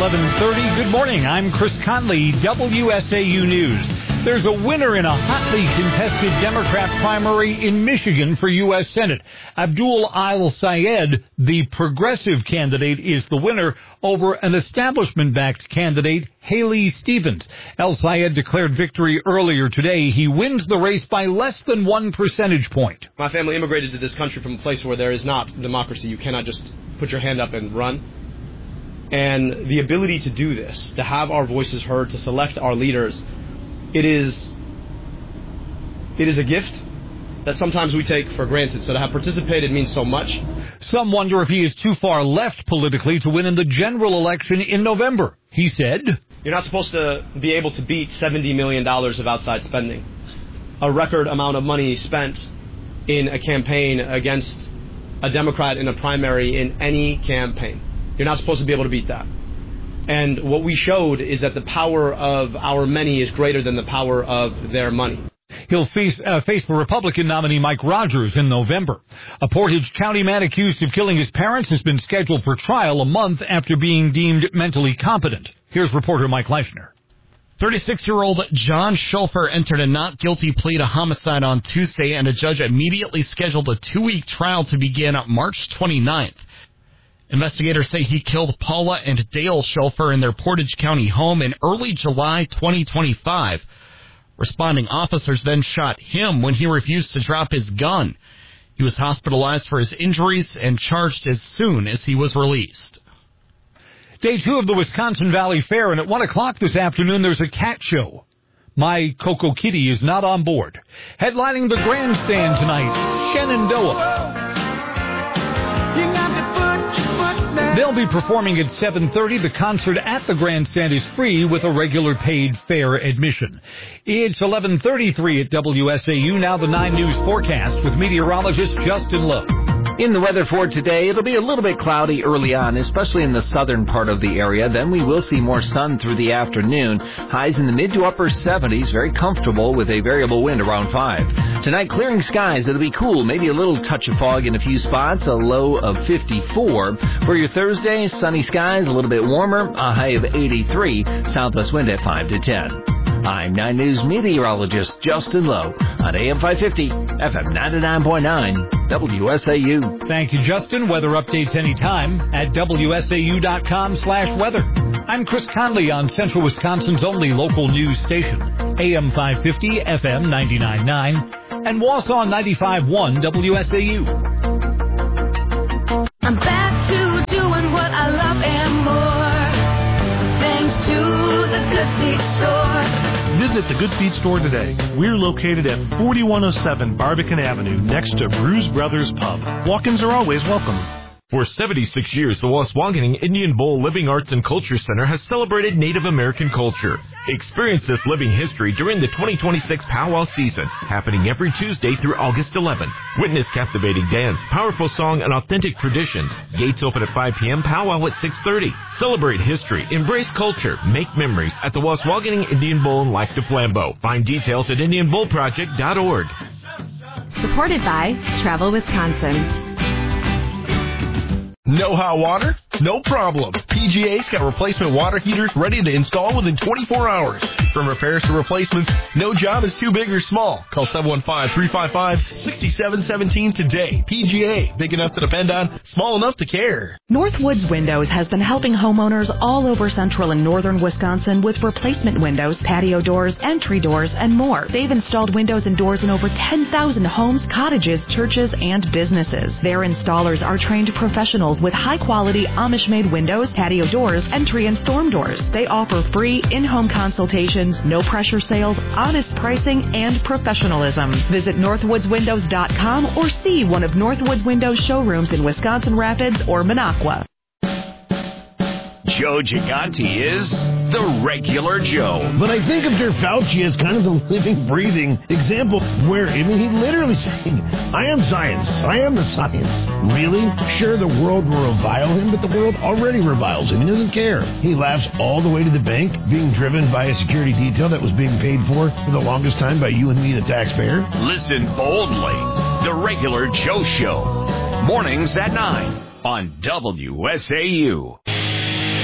11:30. Good morning. I'm Chris Conley, WSAU News. There's a winner in a hotly contested Democrat primary in Michigan for U.S. Senate. Abdul al-Sayed, the progressive candidate, is the winner over an establishment-backed candidate, Haley Stevens. Al-Sayed declared victory earlier today. He wins the race by less than 1 percentage point. My family immigrated to this country from a place where there is not democracy. You cannot just put your hand up and run. And the ability to do this, to have our voices heard, to select our leaders, it is a gift that sometimes we take for granted. So to have participated means so much. Some wonder if he is too far left politically to win in the general election in November. He said, "You're not supposed to be able to beat $70 million of outside spending, a record amount of money spent in a campaign against a Democrat in a primary in any campaign. You're not supposed to be able to beat that. And what we showed is that the power of our many is greater than the power of their money." He'll face the Republican nominee Mike Rogers in November. A Portage County man accused of killing his parents has been scheduled for trial a month after being deemed mentally competent. Here's reporter Mike Leifner. 36-year-old John Schulfer entered a not guilty plea to homicide on Tuesday, and a judge immediately scheduled a 2-week trial to begin on March 29th. Investigators say he killed Paula and Dale Schulfer in their Portage County home in early July 2025. Responding officers then shot him when he refused to drop his gun. He was hospitalized for his injuries and charged as soon as he was released. Day 2 of the Wisconsin Valley Fair, and at 1 o'clock this afternoon there's a cat show. My Coco Kitty is not on board. Headlining the grandstand tonight, Shenandoah. They'll be performing at 7:30. The concert at the grandstand is free with a regular paid fair admission. It's 11:33 at WSAU. Now the 9 News forecast with meteorologist Justin Lowe. In the weather for today, it'll be a little bit cloudy early on, especially in the southern part of the area. Then we will see more sun through the afternoon. Highs in the mid to upper 70s, very comfortable with a variable wind around 5. Tonight, clearing skies. It'll be cool, maybe a little touch of fog in a few spots, a low of 54. For your Thursday, sunny skies, a little bit warmer, a high of 83, southwest wind at 5 to 10. I'm 9 News meteorologist Justin Lowe on AM 550, FM 99.9, WSAU. Thank you, Justin. Weather updates anytime at WSAU.com/weather. I'm Chris Conley on Central Wisconsin's only local news station, AM 550, FM 99.9, and Wausau 95.1 WSAU. I'm back to doing what I love and more, thanks to the Good Feet Store. Visit the Good Feet Store today. We're located at 4107 Barbican Avenue, next to Bruise Brothers Pub. Walk-ins are always welcome. For 76 years, the Waswanigan Indian Bowl Living Arts and Culture Center has celebrated Native American culture. Experience this living history during the 2026 Powwow season, happening every Tuesday through August 11th. Witness captivating dance, powerful song, and authentic traditions. Gates open at 5 p.m., powwow at 6:30. Celebrate history, embrace culture, make memories at the Waswanigan Indian Bowl in Lac du Flambeau. Find details at IndianBowlProject.org. Supported by Travel Wisconsin. No hot water? No problem. PGA's got replacement water heaters ready to install within 24 hours. From repairs to replacements, no job is too big or small. Call 715-355-6717 today. PGA, big enough to depend on, small enough to care. Northwoods Windows has been helping homeowners all over central and northern Wisconsin with replacement windows, patio doors, entry doors, and more. They've installed windows and doors in over 10,000 homes, cottages, churches, and businesses. Their installers are trained professionals with high-quality Amish-made windows, patio doors, entry and storm doors. They offer free in-home consultations, no-pressure sales, honest pricing, and professionalism. Visit northwoodswindows.com or see one of Northwoods Windows showrooms in Wisconsin Rapids or Minocqua. Joe Gigante is the regular Joe. But I think of Dr. Fauci as kind of the living, breathing example where, he literally saying, I am science. I am the science. Really? Sure, the world will revile him, but the world already reviles him. He doesn't care. He laughs all the way to the bank, being driven by a security detail that was being paid for the longest time by you and me, the taxpayer. Listen boldly. The regular Joe Show. Mornings at 9 on WSAU.